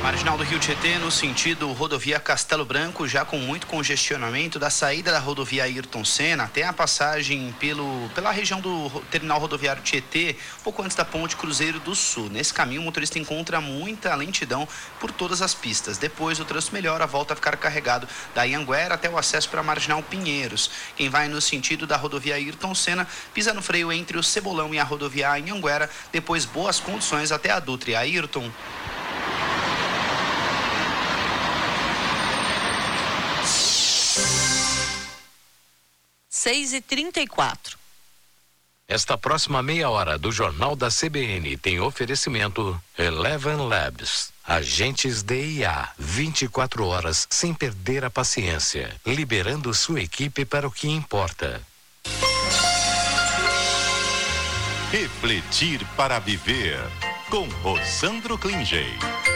Marginal do Rio Tietê, no sentido rodovia Castelo Branco, já com muito congestionamento da saída da rodovia Ayrton Senna até a passagem pela região do terminal rodoviário Tietê, pouco antes da ponte Cruzeiro do Sul. Nesse caminho, o motorista encontra muita lentidão por todas as pistas. Depois, o trânsito melhora, volta a ficar carregado da Anhanguera até o acesso para a Marginal Pinheiros. Quem vai no sentido da rodovia Ayrton Senna pisa no freio entre o Cebolão e a rodovia Anhanguera, depois boas condições até a Dutra e Ayrton. 6h34. Esta próxima meia hora do Jornal da CBN tem oferecimento Eleven Labs. Agentes DIA, 24 horas sem perder a paciência, liberando sua equipe para o que importa. Refletir para viver, com Rosandro Klingey.